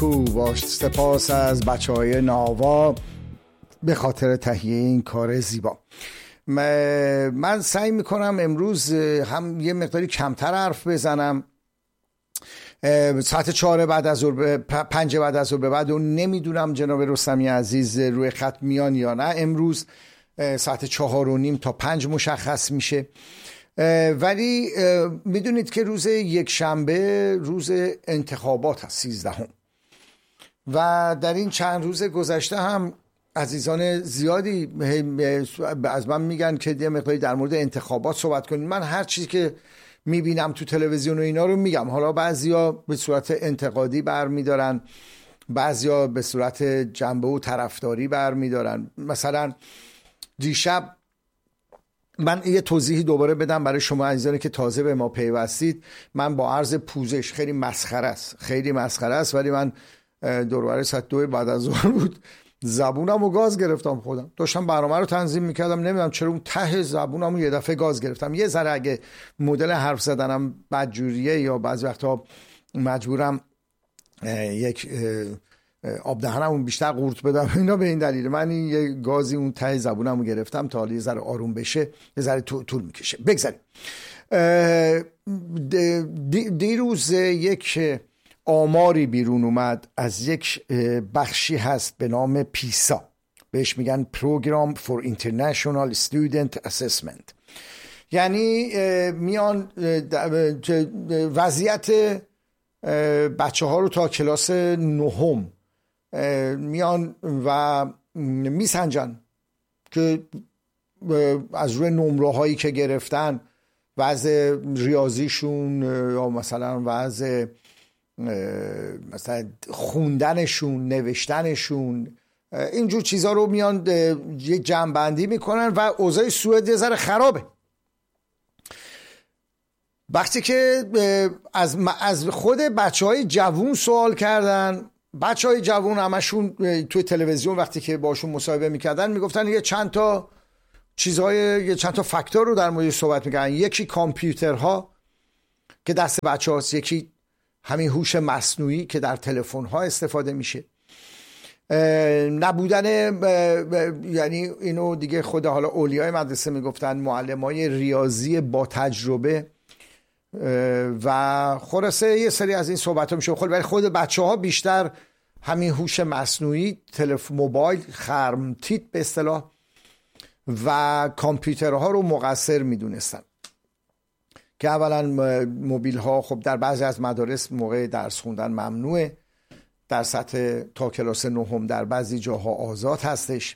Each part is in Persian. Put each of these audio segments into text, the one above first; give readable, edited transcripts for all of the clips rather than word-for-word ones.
باش سپاس از بچهای ناوا به خاطر تهیه این کار زیبا. من سعی میکنم امروز هم یه مقداری کمتر حرف بزنم. ساعت 4 بعد از ظهر 5 بعد از ظهر به بعد و نمیدونم جناب رستمی عزیز روی خط میان یا نه. امروز ساعت 4:30 تا 5 مشخص میشه، ولی میدونید که روز یک شنبه روز انتخابات هست 13 و در این چند روز گذشته هم عزیزان زیادی از من میگن که یه مقداری در مورد انتخابات صحبت کنیم. من هر چیزی که میبینم تو تلویزیون و اینا رو میگم. حالا بعضیا به صورت انتقادی برمیدارن، بعضیا به صورت جنبه و طرفداری برمیدارن. مثلا دیشب من یه توضیحی دوباره بدم برای شما عزیزانی که تازه به ما پیوستید. من با عرض پوزش، خیلی مسخره است، ولی من دوربر ساعت 2 بعد از ظهر بود، زبونم و گاز گرفتم. خودم داشتم برنامه رو تنظیم میکردم، نمیدونم چرا اون ته زبونم یه دفعه گاز گرفتم. یه ذره اگه مدل حرف زدنم بدجوریه یا بعضی وقتا مجبورم یک آب دهنمون بیشتر قورت بدم، اینا به این دلیل من یه گازی اون ته زبونمو گرفتم. تا حالا یه ذره آروم بشه یه ذره طول میکشه. بگذاریم. دیروز یک آماری بیرون اومد از یک بخشی هست به نام پیسا، بهش میگن Program for International Student Assessment. یعنی میان وضعیت بچه ها رو تا کلاس 9 میان و میسنجن که از روی نمره هایی که گرفتن، وضع ریاضیشون یا مثلا وضع مثلا خوندنشون، نوشتنشون، اینجور چیزا رو میان یک جمع‌بندی میکنن و اوضاع سوئد یه ذره خرابه. وقتی که از خود بچهای جوون سوال کردن، بچهای جوون همشون توی تلویزیون وقتی که باشون مصاحبه میکردن میگفتن یه چند تا فاکتور رو در مورد صحبت میکردن. یکی کامپیوترها که دست بچه هاست، یکی همین هوش مصنوعی که در تلفن ها استفاده میشه، نبودن یعنی اینو دیگه خود حالا اولیای مدرسه میگفتن معلمای ریاضی با تجربه و خلاصه یه سری از این صحبت ها میشه. ولی خود بچه ها بیشتر همین هوش مصنوعی، تلفن، موبایل، خرمتیت به اصطلاح و کامپیوترها رو مقصر میدونستن که اولا موبیل ها خب در بعضی از مدارس موقع درس خوندن ممنوعه، در سطح تا کلاس 9 در بعضی جاها آزاد هستش.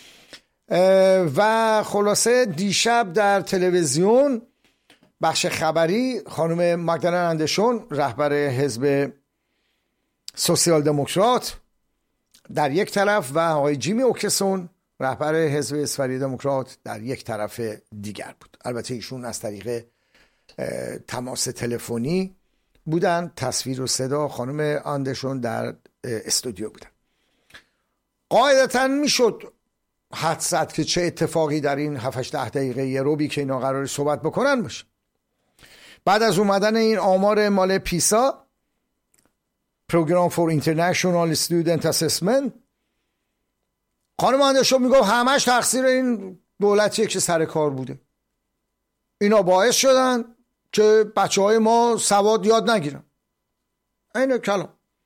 و خلاصه دیشب در تلویزیون بخش خبری خانم ماگدالنا اندرسون رهبر حزب سوسیال دموکرات در یک طرف و آقای جیمی اوکسون رهبر حزب اسفری دموکرات در یک طرف دیگر بود. البته ایشون از طریق تماس تلفنی بودن، تصویر و صدا خانم اندرسون در استودیو بودن. قاعدتا میشد حدس زد که چه اتفاقی در این 7-8 دقیقه یه روبی که اینا قرار صحبت بکنن باشه. بعد از اومدن این آمار مال پیسا، Program for International Student Assessment، خانم اندرسون میگه همش تقصیر این دولتیه که سر کار بوده. اینا باعث شدن که بچه های ما سواد یاد نگیرن. این کلام.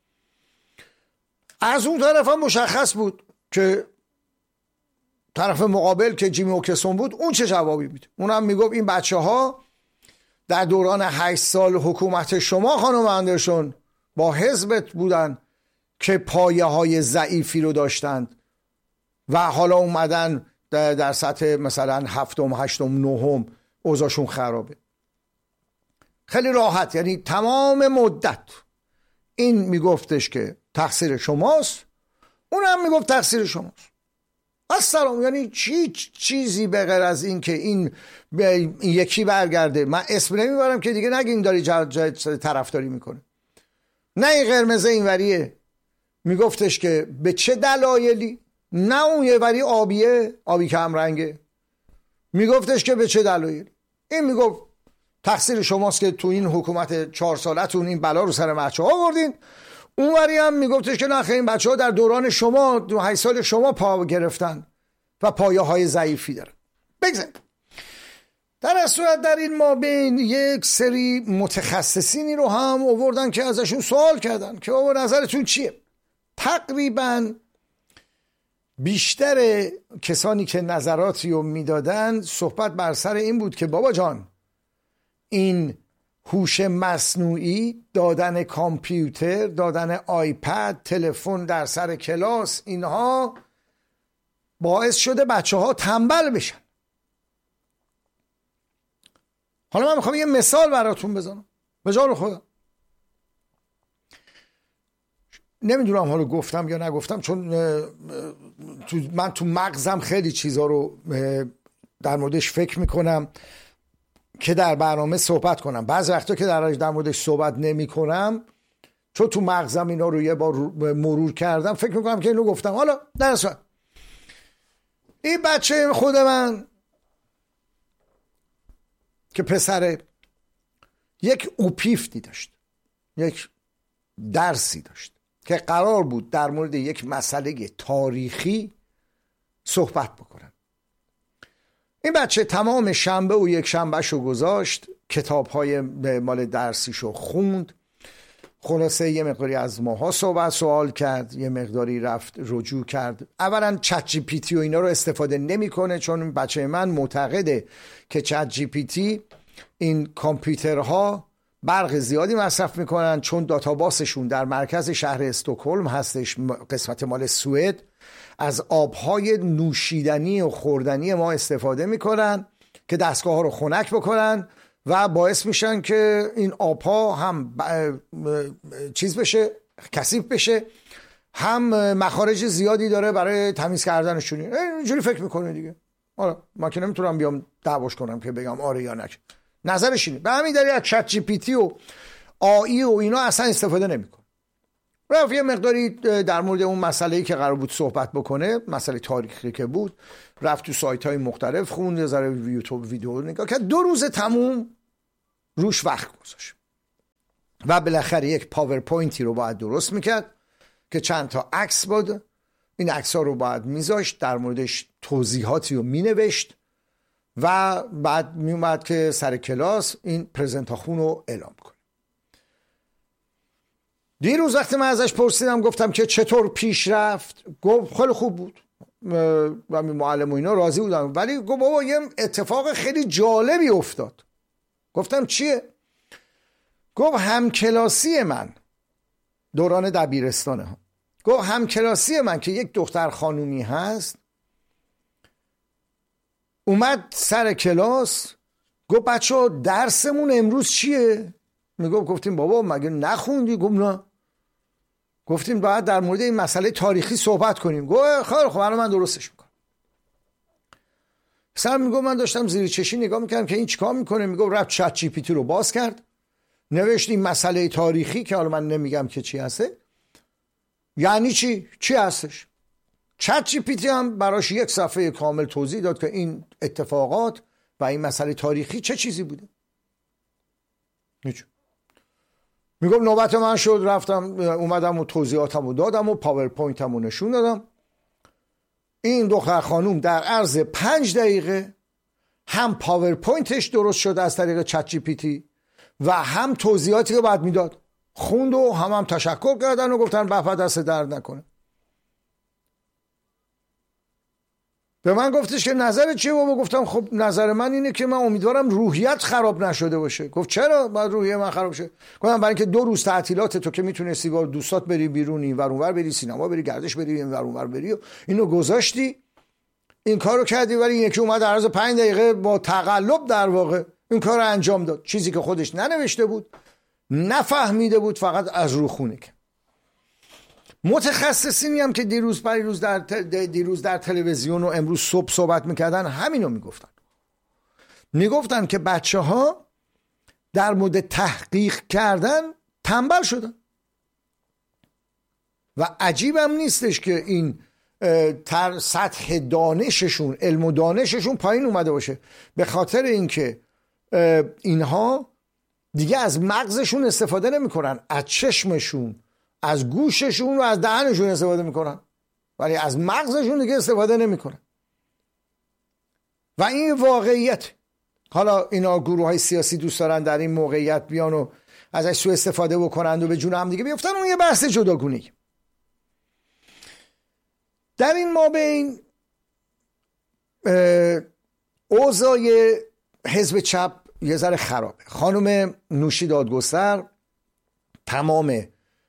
از اون طرف هم مشخص بود که طرف مقابل که جیمی اوکسون بود اون چه جوابی بود. اونم میگفت این بچه ها در دوران 8 سال حکومت شما خانم اندرسون با حزبت بودن که پایه های ضعیفی رو داشتند و حالا اومدن در سطح مثلا 7م 8م 9م اوضاعشون خرابه. خیلی راحت، یعنی تمام مدت این میگفتش که تقصیر شماست، اونم میگفت تقصیر شماست. السلام. یعنی چیزی به غیر از این که این یکی برگرده، من اسم نمیبرم که دیگه نگین داری طرفداری میکنه، نه این قرمزه این وریه، میگفتش که به چه دلایلی، نه اون یه وری آبی کم رنگه، میگفتش که به چه دلایلی. این میگفت تقصیر شماست که تو این حکومت 4 سالتون این بلا رو سر بچه‌ها آوردین. اونوری هم میگفتش که نه این بچه ها در دوران شما 8 سال شما پا گرفتن و پایه های ضعیفی دارن. بگذاریم در صورت در این مابین یک سری متخصصینی رو هم آوردن که ازشون سوال کردن که بابا نظرتون چیه. تقریبا بیشتر کسانی که نظراتی رو میدادن صحبت بر سر این بود که بابا جان این هوش مصنوعی، دادن کامپیوتر، دادن آیپد، تلفن در سر کلاس، اینها باعث شده بچه ها تنبل بشن. حالا من میخوام یه مثال براتون بزنم به جان خودم. نمیدونم حالا گفتم یا نگفتم، چون من تو مغزم خیلی چیزا رو در موردش فکر میکنم که در برنامه صحبت کنم. بعضی وقتا که در موردش صحبت نمی کنم چون تو مغزم اینا رو یه بار مرور کردم فکر میکنم که اینو گفتم. حالا در اصلا این بچه خود من که پسره یک اوپیفتی داشت، یک درسی داشت که قرار بود در مورد یک مسئله تاریخی صحبت بکنن. این بچه تمام شنبه و یک شنبهشو گذاشت، کتاب‌های مال درسیشو خوند، خلاصه یه مقداری از ماها سوال کرد، یه مقداری رفت رجوع کرد. اولا چت جی پی تی و اینا رو استفاده نمیکنه، چون بچه من معتقده که چت جی پی تی این کامپیوترها برق زیادی مصرف میکنن، چون داتاباسشون در مرکز شهر استکهلم هستش، قسمت مال سوئد، از آبهای نوشیدنی و خوردنی ما استفاده میکنن که دستگاه ها رو خنک بکنن و باعث میشن که این آبها هم چیز بشه، کثیف بشه، هم مخارج زیادی داره برای تمیز کردنشون. اینجوری فکر میکنه دیگه. آره من که نمیتونم بیام دعواش کنم که بگم آره یا نه، نظرش اینه. به همین دلیل از چت جی پی تی و آی و اینا اصلا استفاده نمیکنه. رفت یه مقداری در مورد اون مسئله‌ای که قرار بود صحبت بکنه، مسئله تاریخی که بود، رفت تو سایت‌های مختلف خوند، یه ذره یوتیوب ویدیو نگاه کرد، 2 روز تموم روش وقت گذاشت و بالاخره یک پاورپوینتی رو باید درست میکرد که چند تا عکس بود. این عکس‌ها رو باید میذاشت، در موردش توضیحاتی رو مینوشت و بعد میومد که سر کلاس این پرزنتاخون رو اعلام کنه. دیروز وقتی من ازش پرسیدم گفتم که چطور پیش رفت، گفت خیلی خوب بود و معلم و اینا راضی بودن، ولی گفت بابا یه اتفاق خیلی جالبی افتاد. گفتم چیه؟ گفت همکلاسی من دوران دبیرستانه ها، گفت همکلاسی من که یک دختر خانومی هست اومد سر کلاس، گفت بچه درسمون امروز چیه؟ گفتیم بابا مگه نخوندی؟ گفت نه. گفتیم باید در مورد این مسئله تاریخی صحبت کنیم. گفت خیلی خب الان من درستش میکنم. سر میگفت من داشتم زیر چشی نگاه میکردم که این چیکار میکنه. میگفت رفت چت جی پی تی رو باز کرد، نوشت این مسئله تاریخی که حالا من نمیگم که چی هسته. یعنی چی هستش؟ چت جی پی تی هم براش یک صفحه کامل توضیح داد که این اتفاقات و این مسئله تاریخی چه چیزی بوده. هیچ. میگم نوبت من شد، رفتم اومدم و توضیحاتم رو دادم و پاورپوینتم رو نشون دادم. این دختر خانوم در عرض 5 دقیقه هم پاورپوینتش درست شد از طریق چت جی پی تی و هم توضیحاتی که بعد میداد خوند و هم تشکر کردن و گفتن بپا دست درد نکنه. به من گفتش که نظر چیه بابا؟ گفتم خب نظر من اینه که من امیدوارم روحیت خراب نشده باشه. گفت چرا باید روحیه من خراب شه؟ گفتم برای اینکه 2 روز تعطیلات تو که میتونستی با دوستات بری بیرون، اینور اونور بری، سینما بری، گردش بری، اینور اونور بری و اینو گذاشتی، این کارو کردی، ولی یکی اومد در عرض 5 دقیقه با تقلب در واقع این کارو انجام داد، چیزی که خودش ننوشته بود، نفهمیده بود، فقط از رو خونه که. متخصصینی هم که دیروز در تلویزیون و امروز صبح صحبت میکردن همینو میگفتن که بچه ها در مورد تحقیق کردن تنبل شدن و عجیبم نیستش که این سطح دانششون، علم و دانششون پایین اومده باشه، به خاطر اینکه اینها دیگه از مغزشون استفاده نمیکنن، از چشمشون، از گوششون و از دهنشون استفاده میکنن، ولی از مغزشون دیگه استفاده نمیکنن و این واقعیت. حالا اینا گروه های سیاسی دوست دارن در این موقعیت بیان و ازش سوء استفاده بکنند و به جون هم دیگه بیفتن، اون یه بحث جداگونه‌ای. در این مابین اوضاع حزب چپ یه ذره خرابه. خانم نوشی دادگستر تمام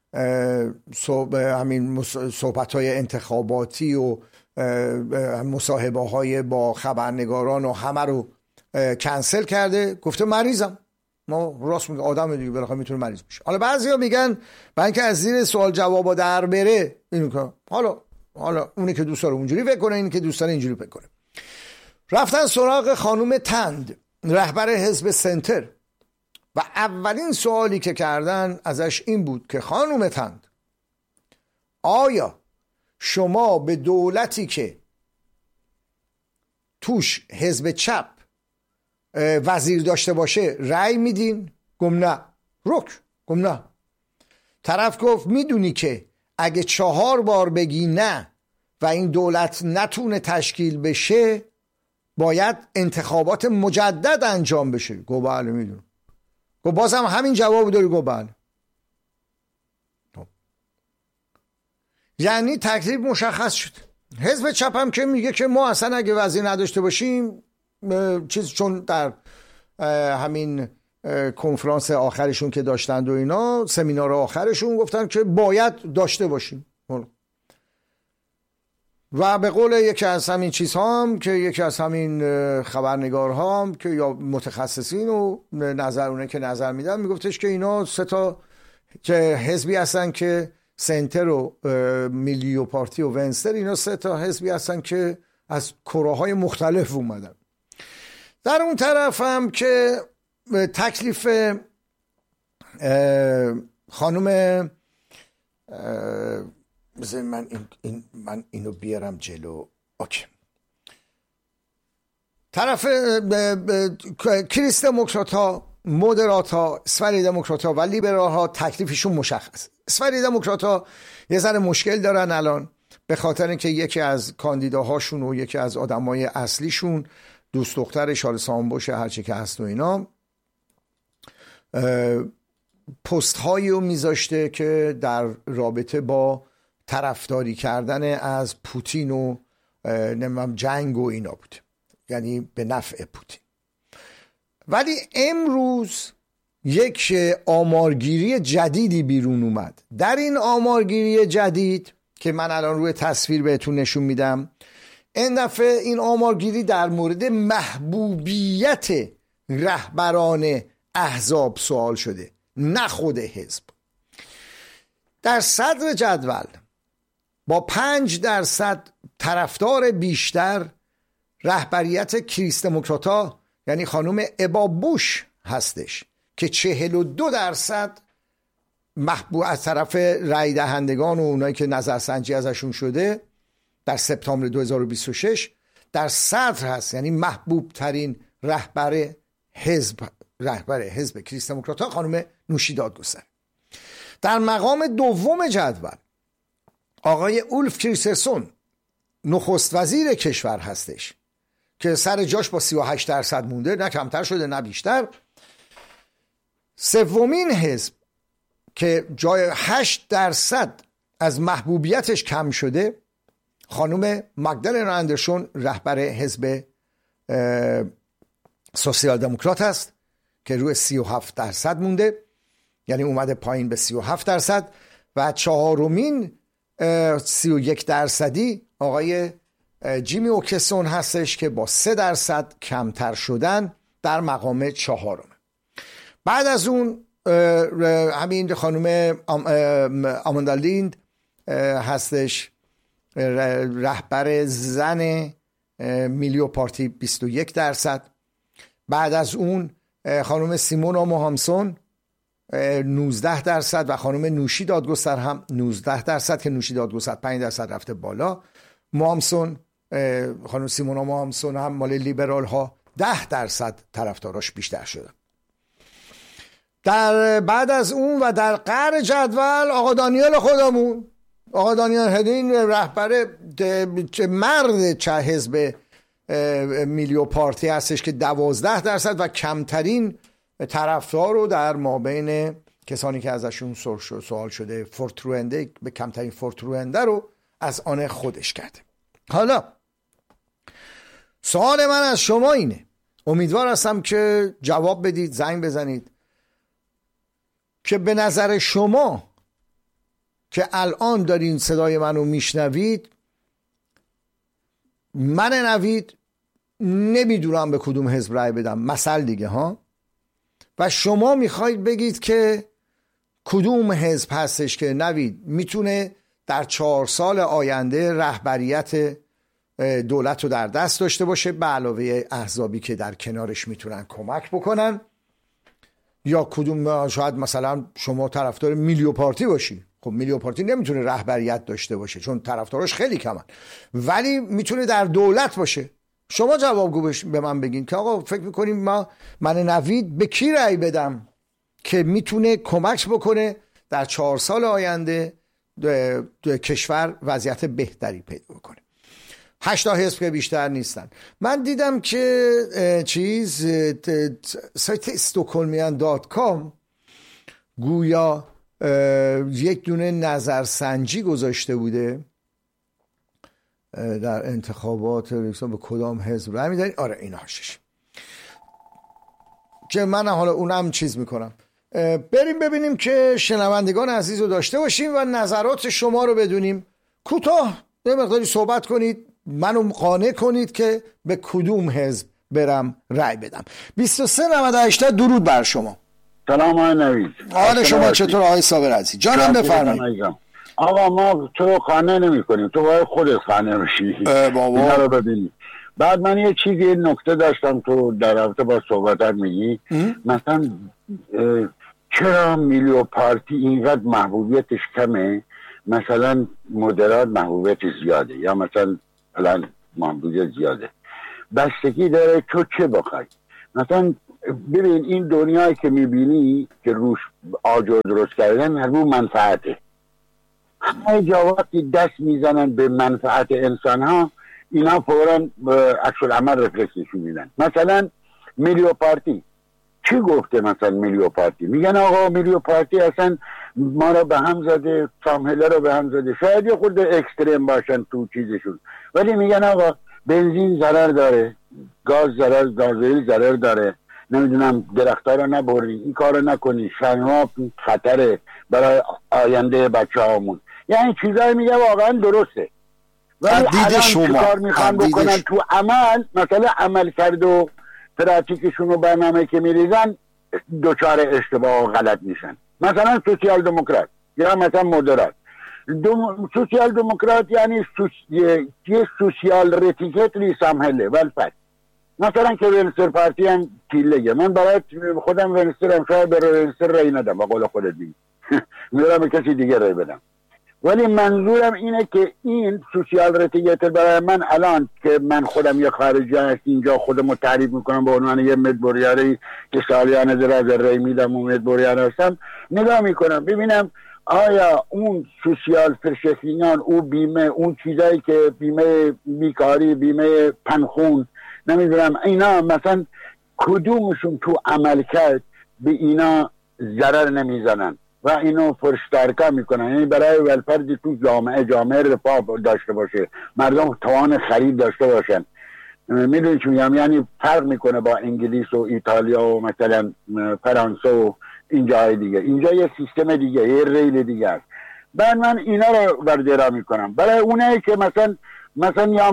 همین صحبت‌های انتخاباتی و مصاحبه‌های با خبرنگاران و همه رو کنسل کرده، گفته مریضم. ما راست میگه، آدم دیگه بالاخره میتونه مریض بشه. حالا بعضیا میگن برای اینکه از زیر سوال جوابا در بره اینو که حالا اونی که دوست داره اونجوری فکر کنه، اینی که دوست داره اینجوری فکر کنه. رفتن سراغ خانم تند، رهبر حزب سنتر، و اولین سوالی که کردن ازش این بود که خانم تند، آیا شما به دولتی که توش حزب چپ وزیر داشته باشه رأی میدین؟ گم نه. گم نه. طرف گفت میدونی که اگه 4 بار بگی نه و این دولت نتونه تشکیل بشه باید انتخابات مجدد انجام بشه. گو بله میدونم. گو بازم همین جواب داری؟ گو بله. یعنی تکلیف مشخص شد. حزب چپ هم که میگه که ما اصلا اگه وزیر نداشته باشیم چون در همین کنفرانس آخرشون که داشتند و اینا، سمینار آخرشون گفتن که باید داشته باشیم. و به قول یکی از همین چیزها هم که یکی از همین خبرنگارها هم که یا متخصصین و نظرونه که نظر میدن میگفتش که اینا 3 تا که حزبی هستن که سنتر و میلیو پارتی و ونستر، اینا 3 تا حزبی هستن که از کره‌های مختلف اومدن. در اون طرف هم که تکلیف خانم من اینو بیارم جلو. اوکی. طرف کریست دموکرات ها، مودرات ها، اسفری دموکرات ها و لیبرال ها تکلیفشون مشخص. اسفری دموکرات ها یه ذره مشکل دارن الان، به خاطر اینکه یکی از کاندیداهاشون و یکی از آدمای اصلیشون دوست دختر شارل سامبوشه، هرچی که هست و اینا، پست هایی رو میذاشته که در رابطه با طرفداری کردن از پوتین و نمیدونم جنگ و اینا بود، یعنی به نفع پوتین. ولی امروز یک آمارگیری جدیدی بیرون اومد. در این آمارگیری جدید که من الان روی تصویر بهتون نشون میدم، این دفعه این آمارگیری در مورد محبوبیت رهبران احزاب سوال شده، نه خود حزب. در صدر جدول با 5% طرفدار بیشتر رهبریت کریست دموکراتا یعنی خانم ابا بوش هستش که 42% محبوب از طرف رای دهندگان و اونایی که نظرسنجی ازشون شده در سپتامبر 2026 در صدر هست، یعنی محبوب ترین رهبر حزب کریست دموکراتا خانم نوشی دادگستر. در مقام دوم جدول آقای اولف کریسترسون نخست وزیر کشور هستش که سر جاش با 38% مونده، نه کمتر شده نه بیشتر. سومین حزب که جای 8% از محبوبیتش کم شده خانم مگدالنا اندرسون رهبر حزب سوسیال دموکرات است که روی 37% مونده، یعنی اومده پایین به 37%. و چهارمین 31% آقای جیمی اوکسون هستش که با 3% کمتر شدن در مقام 4. بعد از اون همین خانم آماندا لیند هستش رهبر زن میلیو پارتی 21%. بعد از اون خانم سیمونا موهامسون 19% و خانم نوشی دادگستر هم 19% که نوشی دادگستر 5% رفته بالا. موهامسون خانم سیمونا موهامسون هم مال لیبرال ها 10% طرفداراش بیشتر شده. در بعد از اون و در قعر جدول آقا دانیال خودمون، آقا دانیال هدین رهبر مرد چه حزب میلیو پارتی هستش که 12% و کمترین طرفدار رو در مابین کسانی که ازشون سوال شده فورتروینده به کمترین فورتروینده رو از آن خودش کرده. حالا سوال من از شما اینه، امیدوار هستم که جواب بدید، زنگ بزنید، که به نظر شما که الان دارین صدای منو میشنوید، من نوید نمیدونم به کدوم حزب رای بدم مثل دیگه ها، و شما میخواید بگید که کدوم حزب هستش که نوید میتونه در 4 سال آینده رهبریت دولت رو در دست داشته باشه به علاوه احزابی که در کنارش میتونن کمک بکنن، یا کدوم شاید مثلا شما طرفدار میلیو پارتی باشی. خب میلیو پارتی نمیتونه رهبریت داشته باشه چون طرفداراش خیلی کمن، ولی میتونه در دولت باشه. شما جوابگو به من بگین که آقا فکر میکنیم من نوید به کی رأی بدم که میتونه کمک بکنه در 4 سال آینده کشور وضعیت بهتری پیدا بکنه. 8 حزب که بیشتر نیستن. من دیدم که سایت stockholmian.com گویا یک دونه نظرسنجی گذاشته بوده در انتخابات به کدام حزب رای میدن. آره این هاشش که من حالا اونم چیز میکنم. بریم ببینیم که شنوندگان عزیز رو داشته باشیم و نظرات شما رو بدونیم. کوتاه یه مقداری صحبت کنید، منو قانع کنید که به کدوم حزب برم رای بدم. 2398 درود بر شما. سلام آقای نوید. حال شما چطور آقای صابر عزیز؟ جانم بفرمایید. آقا ما تو قانع نمی کنیم، تو باید خودت قانع بشی. اینا رو ببینی. بعد من یه چیزی نکته داشتم تو در رابطه با صحبتت میگی مثلا چرا میلیو پارتی اینقدر محبوبیتش کمه، مثلا مدرات محبوبیت زیاده یا مثلا محبوبیت زیاده. بستگی داره تو چه بخوای. مثلا ببین این دنیایی که میبینی که روش آجر درست کردن رو منفعته، همه جا وقتی دست میزنن به منفعت انسان ها اینا فوراً عکس العمل رفلکس نشون میدن. مثلا میلیو پارتی چی گفته؟ مثلا میلیو پارتی میگن آقا میلیو پارتی اصلا ما رو به هم زده، سامهله رو به هم زده. شاید یه خود اکستریم باشن تو چیزشون، ولی میگن آقا بنزین ضرر داره، گاز ضرر داره، نمیدونم درختها رو نبرین، این کار رو نکنی، شنواب خطره برای آینده بچه هامون. یعنی چیزایی میگه واقعا درسته، ولی الان چی کار میخوان بکنن تو عمل؟ مثلا عمل کرد و پراتیکشون و برنامه که میریزن دوچار اشتباه و غلط میشن. مثلا سوسیال دموکرات یا مثلا مدرات. سوسیال دموکرات یعنی یه سوسیال رتیکت لی سامهله ولفت. مثلا که ونستر پارتی هم تیلگه، من برای خودم ونستر هم شاید به ونستر رای ندم، با قول خودت بگی میرم به کسی دیگه رای بدم. ولی منظورم اینه که این سوسیال رتیکت برای من الان که من خودم یه خارجی هست اینجا خودمو تعریف میکنم به عنوان یه مدبوریاری که سالیانه در رای میدم و مدبوریان هستم، نگاه میکنم ببینم آیا اون سوسیال فرشفینان، اون بیمه، اون چیزایی که بیمه بیکاری، بیمه پنخون، نمیدونم اینا مثلا کدومشون تو عمل کرد به اینا ضرر نمیزنن و اینو فرشترکا میکنن. یعنی برای ولفردی تو جامعه رفاه داشته باشه، مردم توان خرید داشته باشن. میدونی چی میگم؟ یعنی فرق میکنه با انگلیس و ایتالیا و مثلا فرانسه و این جای دیگه. اینجا یه سیستم دیگه، یه ریل دیگه است. بعد من اینا رو بردارا میکنم برای اونایی که مثلا یا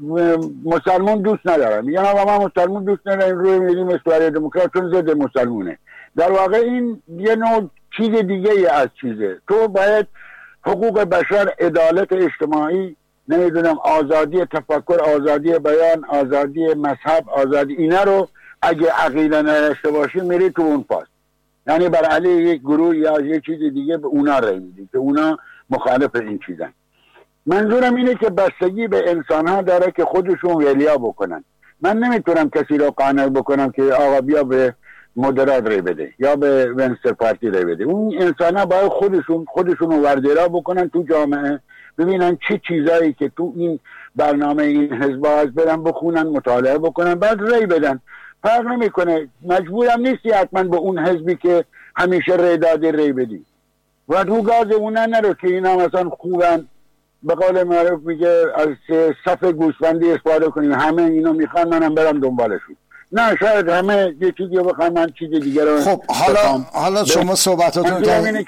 مسلمون دوست ندارن، میگن آقا ما مسلمون دوست نداریم، روی میریم استواری دموکرات چون ضد مسلمونه. در واقع این یه نوع چیز دیگه ای از چیزه. تو باید حقوق بشر، عدالت اجتماعی، نمیدونم آزادی تفکر، آزادی بیان، آزادی مذهب، آزادی، اینا رو اگه عقیده نداشته باشی میری تو اون پاس، یعنی بر علیه یک گروه یا یک چیز دیگه به اونا رای میدی که اونا مخالف این چیزن. منظورم اینه که بستگی به انسان ها داره که خودشون ولیا بکنن. من نمیتونم کسی رو قانع بکنم که آقا بیا به مدرات رای بده یا به ونستر پارتی رای بده. اون انسان ها باید خودشون رو وردیرا بکنن تو جامعه، ببینن چه چیزایی که تو این برنامه این حزب هست برن بخونن، مطالعه بکنن، بعد رای بدن. فرق نمیکنه، مجبورم نیستی حتما به اون حزبی که همیشه رای داده رای بدی و تو گاز اونن نرو که اینا مثلا خوبن، به قول معروف میگه از صف گوسفندی استفاده کنیم، همه اینو میخوان منم برم دنبالشون. نه، شاید همه یه چیزی بخوام، من چیز دیگه رو. خب حالا شما صحبتاتون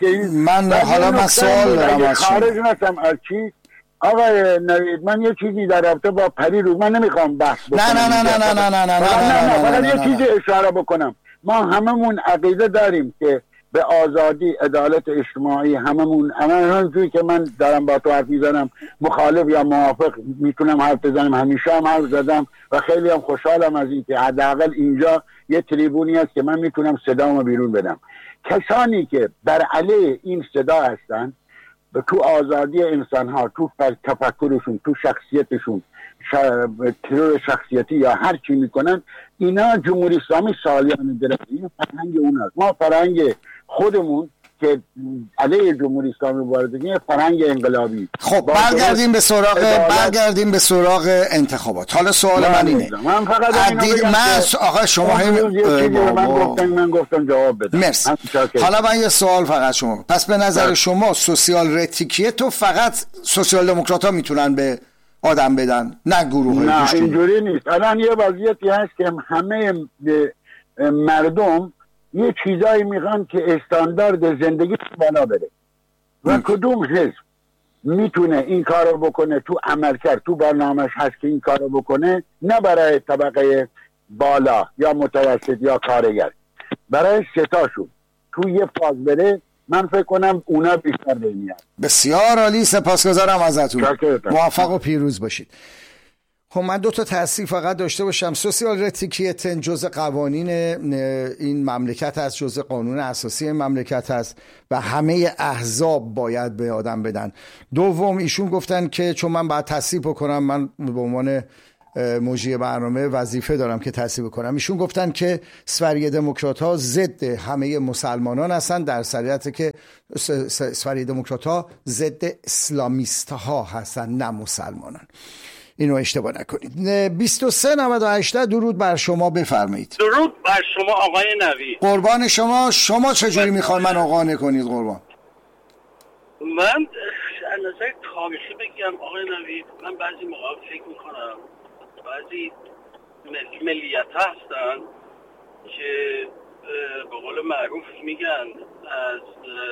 من سوال دارم از شما. خارج نشم از چی آقای نوید، من یه چیزی در رابطه با پریروز، من نمیخوام بحث بکنم. نه فقط یه چیزی اشاره بکنم. ما هممون عقیده داریم که به آزادی، عدالت اجتماعی، هممون که من دارم با تو حرف میزنم مخالف یا موافق میتونم حرف بزنم، همیشه هم حرف زدم و خیلی هم خوشحالم از این که حداقل اینجا یه تریبونی هست که من میتونم صدامو بیرون بدم. کسانی که بر علیه این صدا هستن، تو آزادی انسان ها، تو تفکرشون، تو شخصیتشون، ترور شخصیتی یا هر چی میکنن، اینا جمهوری اسلامی سالیان درسته. این فرهنگ اون هست. ما فرهنگ خودمون که علیه جمهوری اسلامی واردگی فرهنگ انقلابی. خب برگردیم به سراغ انتخابات. حالا سوال من اینه، من فقط آقا شما من گفتم جواب بدم. مرسی. حالا من یه سوال فقط شما، پس به نظر شما سوسیال رتیکیه تو فقط سوسیال دموکرات ها میتونن به آدم بدن، نه گروه های نه اینجوری نیست. الان یه وضعیتی هست که همه مردم یه چیزایی میخوان که استاندارد زندگی بالا بره و کدوم حزب میتونه این کارو بکنه، تو عملکرد تو برنامه‌اش هست که این کارو بکنه، نه برای طبقه بالا یا متوسط یا کارگر، برای ستاشون تو یه فاز بره. من فکر کنم اونا بیشتر میاد. بسیار عالی، سپاسگزارم ازتون. موفق و پیروز باشید. خب من 2 تا تصحیح فقط داشته باشم. سوسیال رتیکیتن جزء قوانین این مملکت هست، جزء قانون اساسی این مملکت هست و همه احزاب باید به آدم بدن. دوم، ایشون گفتن که چون من باید تصحیح بکنم، من به عنوان مجری برنامه وظیفه دارم که تصحیح بکنم. ایشون گفتن که سوریه دموکرات ها ضد همه مسلمانان هستن، در صورتی که سوریه دموکرات ها ضد اسلامیست ها هستن، نه مسلمانان. اینو اشتباه نکنید. 2398 درود بر شما، بفرمایید. درود بر شما آقای نوید. قربان شما چجوری میخوان من آقا نکنید قربان؟ من از نظر تاریخی بگم آقای نوید، من بعضی موقع فکر میکنم بعضی ملیت هستن که به قول معروف میگن از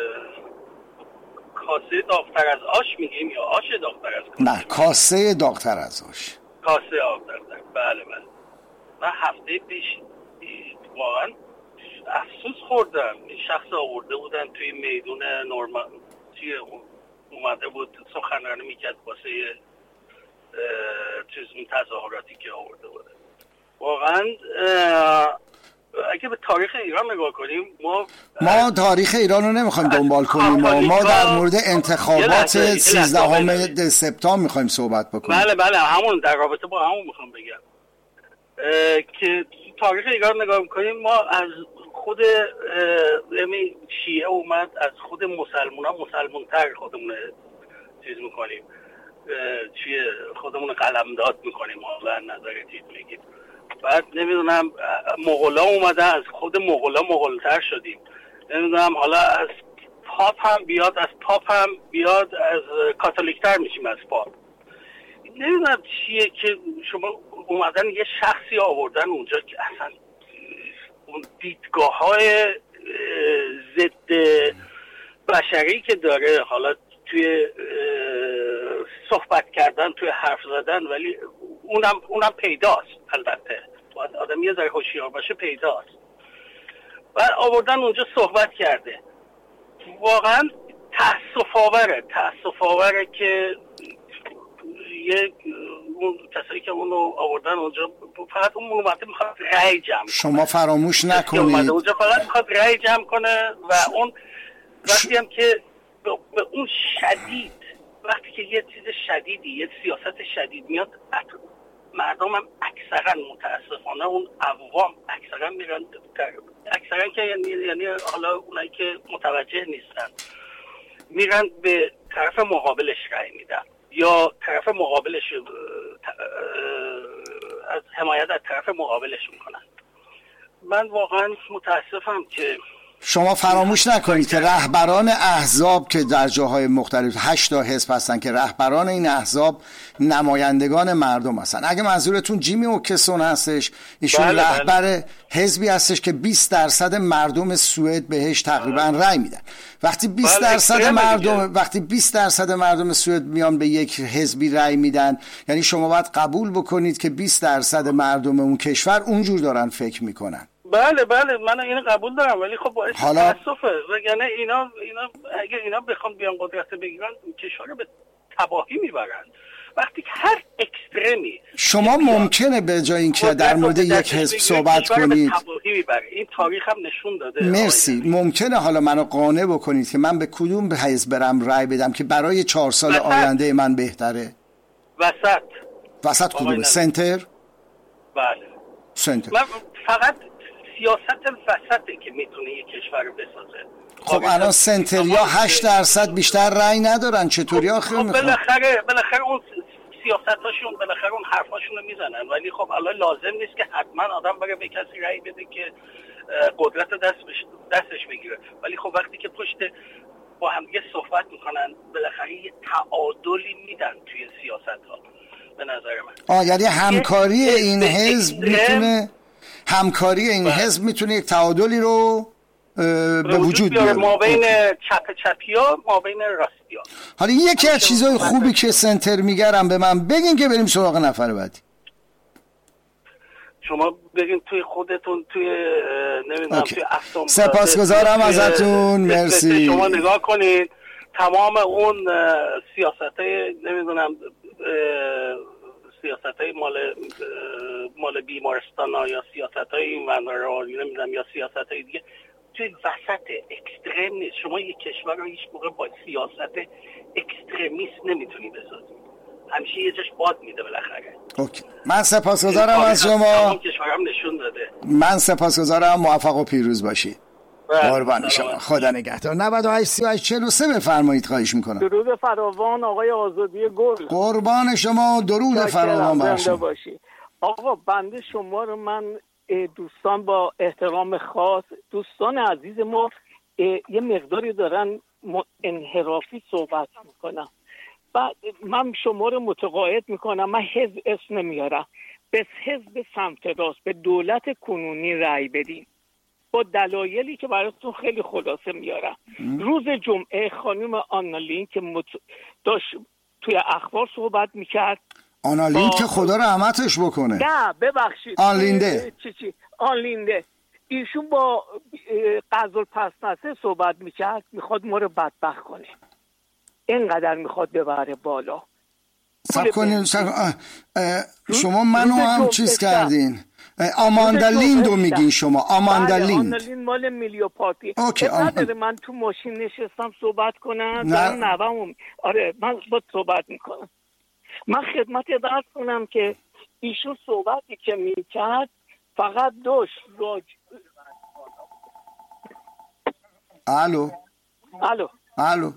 کاسه داغ‌تر از آش میگیم یا آش داغ‌تر از کاسه؟ نه، کاسه داغ‌تر از آش. کاسه آب‌تر. بله. من هفته پیش واقعا افسوس خوردم. این شخص آورده بودن توی میدون توی اومده بود سخنرانی میکرد واسه چیز تظاهراتی که آورده بوده. واقعا اگه به تاریخ ایران نگاه کنیم، ما تاریخ ایران رو نمیخوایم دنبال کنیم. ما در مورد انتخابات 13 سپتامبر میخوایم صحبت بکنیم. بله همون در رابطه با همون میخوام بگم که تاریخ ایران نگاه میکنیم، ما از خود شیعه اومد، از خود مسلمونتر خودمون چیز میکنیم، چیه خودمون قلمداد میکنیم، حالا نظر چیز میگیم. بعد نمیدونم مغولا اومده، از خود مغولا مغولتر شدیم. نمیدونم حالا از پاپ هم بیاد از کاتولیکتر میشیم از پاپ. نمیدونم چیه که شما اومدن یه شخصی آوردن اونجا که اصلا اون دیدگاه های ضد بشری که داره، حالا توی صحبت کردن، توی حرف زدن، ولی اونم پیداست. البته باید آدم یه ذره هوشیار باشه، پیداست. و آوردن اونجا صحبت کرده. واقعا تأسف آوره که اون کسایی که اونو آوردن اونجا فقط اون اومده میخواد رأی جمع کنه. شما فراموش نکنید اونجا فقط میخواد رأی جمع کنه و اون وقتی هم که به اون شدید، وقتی که یه چیز شدیدی، یه سیاست شدید میاد، مردم هم اکثرا متاسفانه اون عوام اکثرا میرن، اکثرا که یعنی حالا اونایی که متوجه نیستن میرن به طرف مقابلش رای میدن یا طرف مقابلش از حمایت از طرف مقابلش میکنن. من واقعا متاسفم که شما فراموش نکنید که رهبران احزاب که در جاهای مختلف 8 تا حزب هستن که رهبران این احزاب نمایندگان مردم هستن. اگه منظورتون جیمی اوکسون هستش، ایشون رهبر حزبی هستش که 20% مردم سوئد بهش تقریبا رأی میدن. وقتی 20% مردم سوئد میان به یک حزبی رأی میدن، یعنی شما باید قبول بکنید که 20% مردم اون کشور اونجور دارن فکر میکنن. بله من اینو قبول دارم، ولی خب باعث تاسفه. یعنی اینا اگه اینا بخوام بیان قدرت بگیرن کشور رو به تباهی میبرن. وقتی که هر اکسترمی شما ممکنه به جای اینکه در مورد یک حزب صحبت کنید، این تاریخ هم نشون داده. مرسی. ممکنه حالا منو قانع بکنید که من به کدوم حزب برم رای بدم که برای 4 سال آینده من بهتره؟ وسط کدومه؟ سنتر؟ بله سنتر. من فقط سیاست وسطه که میتونه یک کشور رو بسازه. خب الان سنتریا 8% بیشتر رأی ندارن، چطوری آخه میخوان؟ بالاخره اون سیاستاشون، بالاخره اون حرفاشون رو میزنن، ولی خب الان لازم نیست که حتما آدم بره به کسی رأی بده که قدرت دستش بگیره. ولی خب وقتی که پشت با هم دیگه صحبت میکنن بالاخره یه تعادلی میدن توی سیاست ها به نظر من. یعنی همکاری این حزب میتونه حزب میتونه یک تعادلی رو به وجود بیاره ما بین چپیا ما بین راستیا. حالا یکی از چیزای خوبی که سنتر میگرم به من بگین که بریم سراغ نفر بعدی. شما بگین توی خودتون توی نمیدونم توی افتون. سپاسگزارم ازتون، مرسی. شما نگاه کنید تمام اون سیاستای نمیدونم سیاستای مال بیمارستانا یا سیاستای این ونرا نمیدونم یا سیاستای دیگه توی وسط اکستریم نیست. شما یک کشور رو هیچ موقع با سیاست اکستریمیست نمیتونی بسازی، همیشه یه جاش باد میده بالاخره. اوکی. من سپاسگزارم از شما. کشورم نشون داده. من سپاسگزارم، موفق و پیروز باشید. قربان شما، خدا نگهدار. 98 38 43 بفرمایید، خواهش میکنم. درود فراوان آقای آزادی گل. قربان شما، درود فراوان بر شما. آقا بنده شما رو من دوستان با احترام خاص، دوستان عزیز ما یه مقداری دارن انحرافی صحبت میکنن. بعد من شما رو متقاعد میکنم، من حزب اسم نمیارم، به حزب سمت راست به دولت کنونی رأی بدین با دلایلی که براتون خیلی خلاصه میارم. روز جمعه خانم آنالین که داشت توی اخبار صحبت میکرد، آنالین که خدا رحمتش بکنه، نه ببخشید آنلینده ایشون با غزل پسنسه صحبت میکرد، میخواد ما رو بدبخت کنه، اینقدر میخواد ببره بالا. سب کنین شما منو هم چیز کردین. آماندا لیندو میگین شما؟ آماندا لیند. آماندا مال میلیو پارتی. اوکی. من تو ماشین نشستم صحبت کنم، نه آره من با صحبت میکنم. من خدمت عرض کنم که ایشون صحبتی که میکرد فقط داشت الو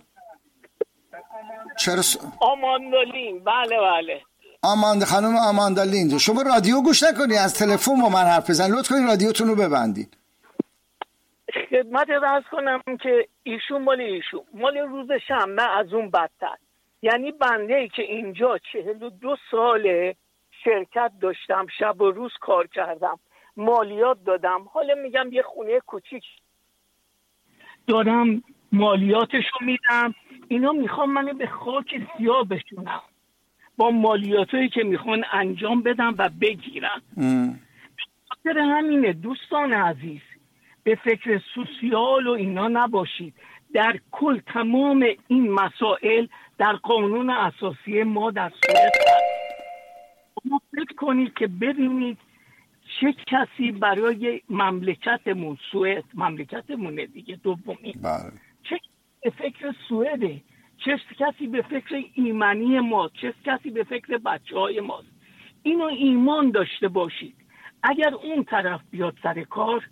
چرا آماندا لیند؟ بله خانم آماندا لیند، شما رادیو گوش نکنی، از تلفن با من حرف بزن، لطفا کنین رادیوتون رو ببندین. خدمت عرض کنم که ایشون مال روز شنبه از اون بدتر. یعنی بنده ای که اینجا 42 ساله شرکت داشتم، شب و روز کار کردم، مالیات دادم، حالا میگم یه خونه کوچیک دارم مالیاتشو میدم، اینا میخوام منو به خاک سیاه بشونم با مالیاتایی که میخوان انجام بدم و بگیرن. خاطر همینه دوستان عزیز به فکر سوسیال و اینا نباشید. در کل تمام این مسائل در قانون اساسی ما در سوئد ما فکر کنید که ببینید چه کسی برای مملکتمون، سوئد مملکتمونه دیگه دومی، چه به فکر سوئده، چه کسی به فکر ایمنی ما، چه کسی به فکر بچه‌های ماست. اینو ایمان داشته باشید اگر اون طرف بیاد سر کار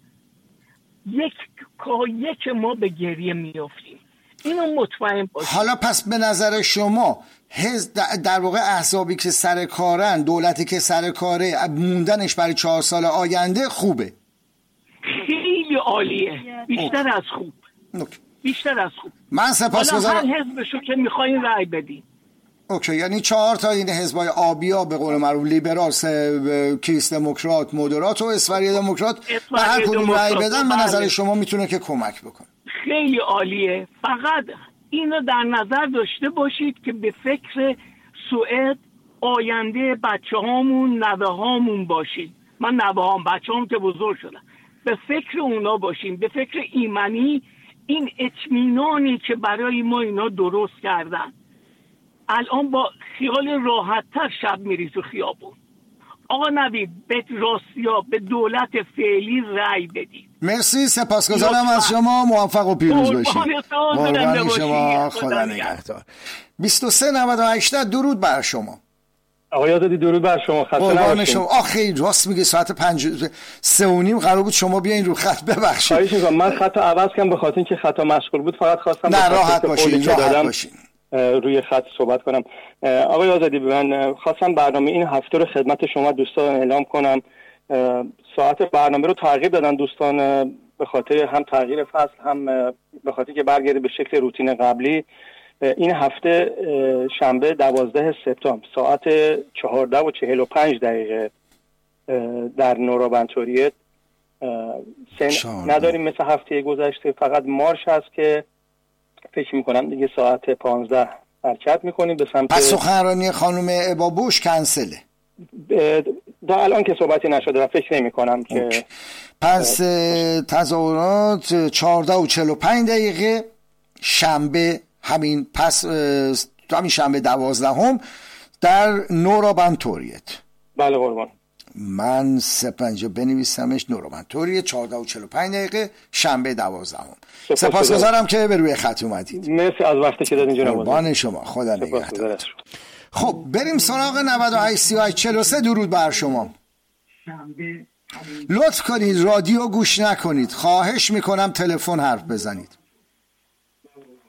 یک ما به گریه میافتیم. اینو مطمئن باشید. حالا پس به نظر شما در واقع احزابی که سر کارن، دولتی که سر کاره، موندنش برای 4 سال آینده خوبه؟ خیلی عالیه، بیشتر از خوب. بیشتر از خوب. من سپاسگزارم. هر حزبشو که میخواین رأی بدین. اوکی، یعنی 4 تا این حزبای آبیا به قول معروف لیبرال، کریست دموکرات، مودرات و اسوری دموکرات به هر کدوم رأی بدن به نظر شما میتونه که کمک بکنه؟ خیلی عالیه. فقط اینو در نظر داشته باشید که به فکر سوئد آینده بچه‌هامون، نوه‌هامون باشید. من نوه‌هام، بچه‌هام که بزرگ شدن، به فکر اونا باشیم، به فکر ایمنی، این اطمینانی که برای ما اینا درست کردن. الان با خیال راحت‌تر شب میری تو خیابون. آقا نوید، به راستیا به دولت فعلی رأی بدید. مرسی، سپاسگزارم از شما. موفق و پیروز باشید. قربان شما، خدا نگهدار. 2398 درود بر شما. آقای آزادی درود بر شما. قربان شما. آخه راست میگه، ساعت 3:30 قرار بود شما بیاین رو خط. ببخشید. خواهش می‌کنم، من خطو عوض کردم به خاطر اینکه خطا مشغول بود. فقط خواستم نه، راحت باشین. روی خط صحبت کنم. آقای آزادی، من خواستم برنامه این هفته رو خدمت شما دوستان اعلام کنم. ساعت برنامه رو تغییر دادن دوستان، به خاطر هم تغییر فصل، هم به خاطر که برگرده به شکل روتین قبلی. این هفته شنبه 12 سپتامبر ساعت 14:45 در نورا بنتوریت نداریم مثل هفته گذشته. فقط مارش هست که فکر میکنم دیگه ساعت 15 حرکت میکنیم به سمت. پس سخنرانی خانم ابابوش کنسله دا الان که صحبتی نشده و فکر نمی کنم که. پس تظاهرات 14:45 شنبه، همین شنبه 12 در نورا بنتوریت. بله قربان. من اینجا بنویسمش، نورا بنتوریت 14:45 شنبه 12. سپاسگزارم که به روی خط اومدید. مرسی از وقتی که دادین جناب. قربان شما، خدا نگهدار. خب بریم سراغ 983843. درود بر شما. لطف کنید رادیو گوش نکنید، خواهش میکنم تلفن حرف بزنید.